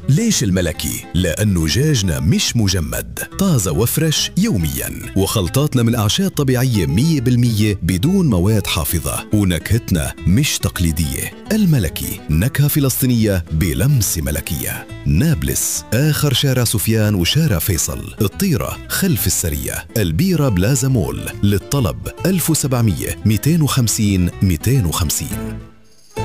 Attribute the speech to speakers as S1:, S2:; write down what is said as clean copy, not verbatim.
S1: ليش الملكي؟ لأنه دجاجنا مش مجمد، طازة وفرش يومياً، وخلطاتنا من أعشاب طبيعية 100% بدون مواد حافظة، ونكهتنا مش تقليدية. الملكي نكهة فلسطينية بلمسة ملكية. نابلس، آخر شارع سفيان وشارع فيصل، الطيرة خلف السرية، البيرة بلازا مول. للطلب 1700 250 250.